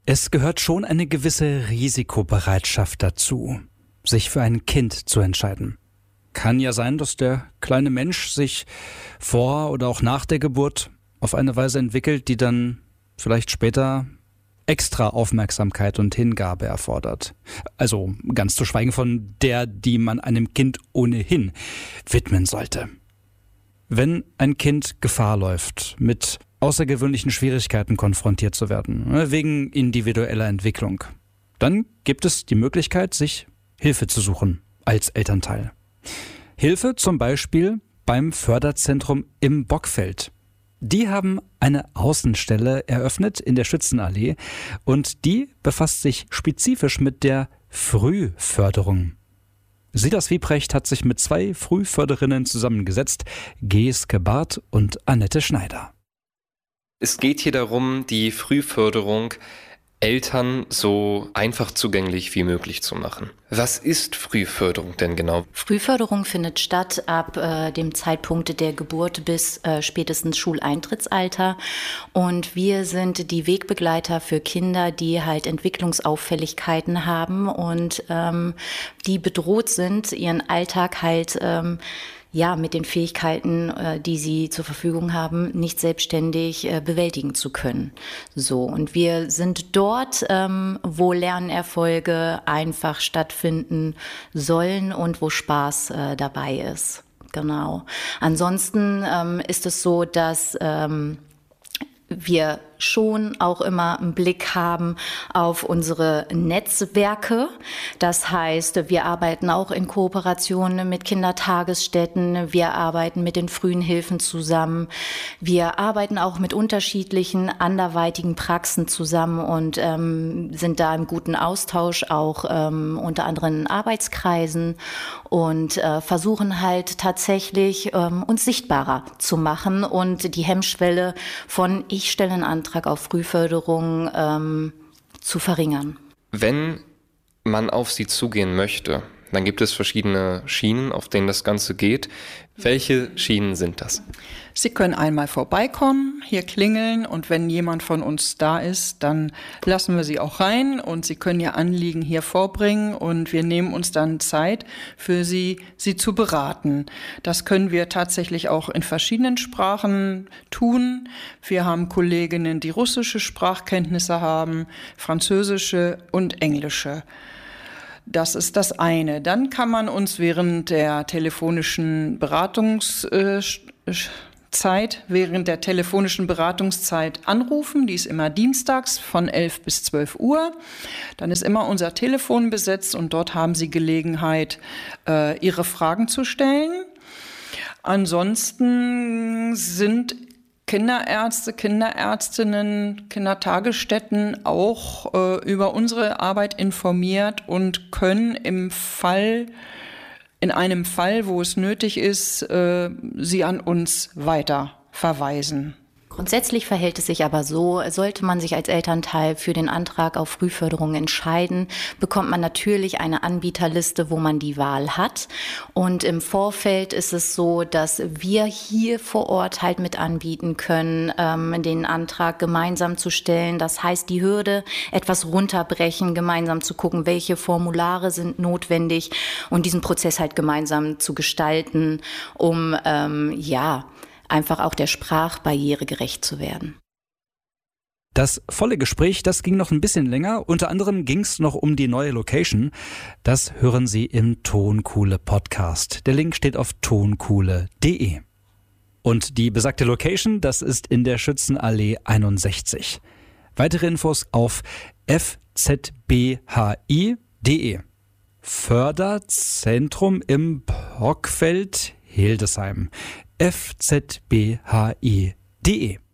Es gehört schon eine gewisse Risikobereitschaft dazu, sich für ein Kind zu entscheiden. Kann ja sein, dass der kleine Mensch sich vor oder auch nach der Geburt auf eine Weise entwickelt, die dann vielleicht später extra Aufmerksamkeit und Hingabe erfordert. Also ganz zu schweigen von der, die man einem Kind ohnehin widmen sollte. Wenn ein Kind Gefahr läuft, mit außergewöhnlichen Schwierigkeiten konfrontiert zu werden, wegen individueller Entwicklung, dann gibt es die Möglichkeit, sich Hilfe zu suchen als Elternteil. Hilfe zum Beispiel beim Förderzentrum im Bockfeld. Die haben eine Außenstelle eröffnet in der Schützenallee und die befasst sich spezifisch mit der Frühförderung. Silas Wiebrecht hat sich mit 2 Frühförderinnen zusammengesetzt, Geeske Barth und Annette Schneider. Es geht hier darum, die Frühförderung Eltern so einfach zugänglich wie möglich zu machen. Was ist Frühförderung denn genau? Frühförderung findet statt ab dem Zeitpunkt der Geburt bis spätestens Schuleintrittsalter. Und wir sind die Wegbegleiter für Kinder, die halt Entwicklungsauffälligkeiten haben und die bedroht sind, ihren Alltag halt mit den Fähigkeiten, die sie zur Verfügung haben, nicht selbstständig bewältigen zu können. So, und wir sind dort, wo Lernerfolge einfach stattfinden sollen und wo Spaß dabei ist. Genau. Ansonsten ist es so, dass wir schon auch immer einen Blick haben auf unsere Netzwerke. Das heißt, wir arbeiten auch in Kooperation mit Kindertagesstätten, wir arbeiten mit den frühen Hilfen zusammen, wir arbeiten auch mit unterschiedlichen anderweitigen Praxen zusammen und sind da im guten Austausch, auch unter anderem in Arbeitskreisen und versuchen halt tatsächlich uns sichtbarer zu machen und die Hemmschwelle von ich stelle einen Antrag auf Frühförderung zu verringern. Wenn man auf Sie zugehen möchte, dann gibt es verschiedene Schienen, auf denen das Ganze geht. Welche Schienen sind das? Sie können einmal vorbeikommen, hier klingeln und wenn jemand von uns da ist, dann lassen wir Sie auch rein und Sie können Ihr Anliegen hier vorbringen und wir nehmen uns dann Zeit für Sie zu beraten. Das können wir tatsächlich auch in verschiedenen Sprachen tun. Wir haben Kolleginnen, die russische Sprachkenntnisse haben, französische und englische. Das ist das eine. Dann kann man uns während der telefonischen Beratungszeit anrufen. Die ist immer dienstags von 11 bis 12 Uhr. Dann ist immer unser Telefon besetzt und dort haben Sie Gelegenheit, Ihre Fragen zu stellen. Ansonsten sind Kinderärzte, Kinderärztinnen, Kindertagesstätten auch über unsere Arbeit informiert und können in einem Fall, wo es nötig ist, sie an uns weiter verweisen. Grundsätzlich verhält es sich aber so, sollte man sich als Elternteil für den Antrag auf Frühförderung entscheiden, bekommt man natürlich eine Anbieterliste, wo man die Wahl hat. Und im Vorfeld ist es so, dass wir hier vor Ort halt mit anbieten können, den Antrag gemeinsam zu stellen. Das heißt, die Hürde etwas runterbrechen, gemeinsam zu gucken, welche Formulare sind notwendig und diesen Prozess halt gemeinsam zu gestalten, um einfach auch der Sprachbarriere gerecht zu werden. Das volle Gespräch, das ging noch ein bisschen länger. Unter anderem ging es noch um die neue Location. Das hören Sie im Tonkuhle Podcast. Der Link steht auf tonkuhle.de. Und die besagte Location, das ist in der Schützenallee 61. Weitere Infos auf fzbhi.de. Förderzentrum im Bockfeld Hildesheim. fzbhi.de